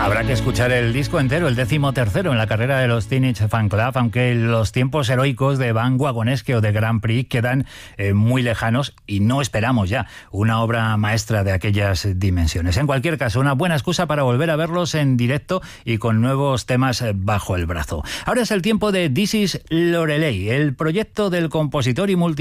Habrá que escuchar el disco entero, el 13º en la carrera de los Teenage Fan Club, aunque los tiempos heroicos de Van Wagonesque o de Grand Prix quedan muy lejanos y no esperamos ya una obra maestra de aquellas dimensiones. En cualquier caso, una buena excusa para volver a verlos en directo y con nuevos temas bajo el brazo. Ahora es el tiempo de This is Lorelei, el proyecto del compositor y